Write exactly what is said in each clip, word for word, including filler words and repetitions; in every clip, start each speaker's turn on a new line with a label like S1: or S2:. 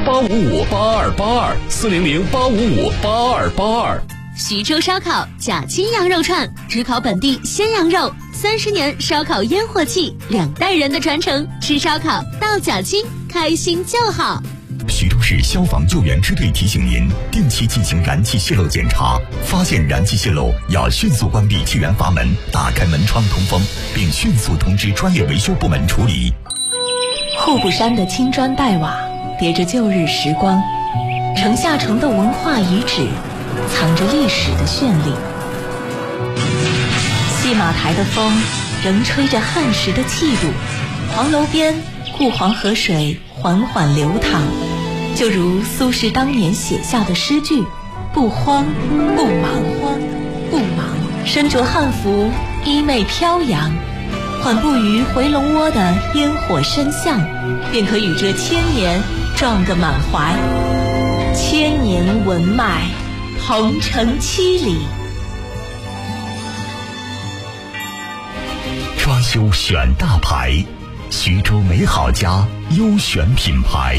S1: 八五五八二八二，四零零八五五八二八二。
S2: 徐州烧烤甲青羊肉串，只烤本地鲜羊肉，三十年烧烤烟火气，两代人的传承。吃烧烤到甲青，开心就好。
S3: 徐州市消防救援支队提醒您，定期进行燃气泄漏检查，发现燃气泄漏要迅速关闭气源阀门，打开门窗通风，并迅速通知专业维修部门处理。
S4: 户部山的青砖黛瓦叠着旧日时光，城下城的文化遗址藏着历史的绚丽。戏马台的风仍吹着汉时的气度，黄楼边故黄河水缓缓流淌，就如苏轼当年写下的诗句：不慌不忙，慌不忙，身着汉服，衣袂飘扬，缓步于回龙窝的烟火深巷，便可与这千年撞个满怀。千年文脉，鹏程七里。
S3: 装修选大牌，徐州美好家优选品牌。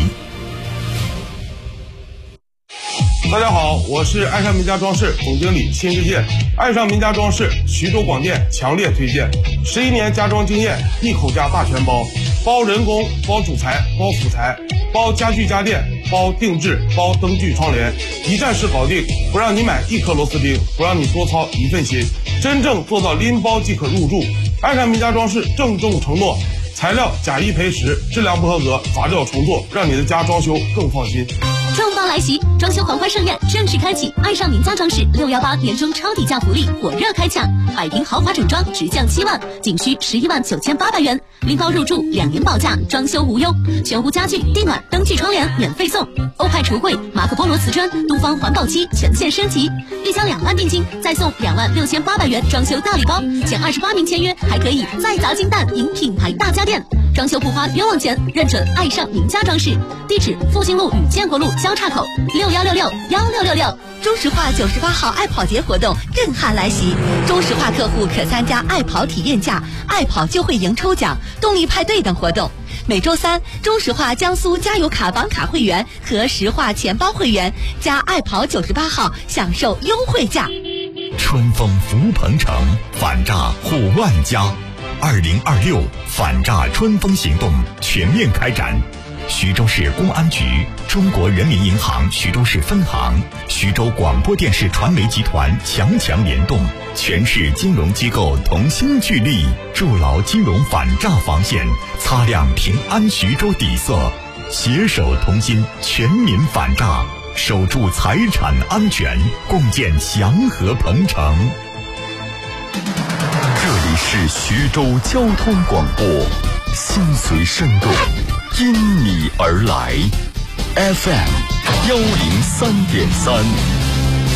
S5: 大家好，我是爱上名家装饰总经理辛志健。爱上名家装饰，徐州广电强烈推荐。十一年家装经验，一口价大全包，包人工，包主材，包辅材，包家具家电，包定制，包灯具窗帘，一站式搞定，不让你买一颗螺丝钉，不让你多操一份心，真正做到拎包即可入住。爱上名家装饰郑重承诺，材料假一赔十，质量不合格罚掉重做，让你的家装修更放心。
S2: 重磅来袭，装修狂欢盛宴正式开启！爱上名家装饰六幺八年终超低价福利火热开抢，百平豪华整装直降七万，仅需十一万九千八百元，拎包入住，两年保价，装修无忧，全屋家具、地暖、灯具、窗帘免费送，欧派橱柜、马可波罗瓷砖、东方环保漆全线升级，一箱两万定金，再送两万六千八百元装修大礼包，前二十八名签约还可以再砸金蛋赢品牌大家电。装修不花冤枉钱，认准爱上名家装饰，地址复兴路与建国路交叉口，六幺六六幺六六六。
S6: 中石化九十八号爱跑节活动震撼来袭，中石化客户可参加爱跑体验价、爱跑就会赢抽奖、动力派对等活动。每周三，中石化江苏加油卡绑卡会员和石化钱包会员加爱跑九十八号享受优惠价。
S3: 春风福鹏城，反诈护万家。二零二六反诈春风行动全面开展，徐州市公安局、中国人民银行徐州市分行、徐州广播电视传媒集团强强联动，全市金融机构同心聚力，筑牢金融反诈防线，擦亮平安徐州底色，携手同心，全民反诈，守住财产安全，共建祥和鹏城。这里是徐州交通广播，心随生动，因你而来 ，F M 幺零三点三。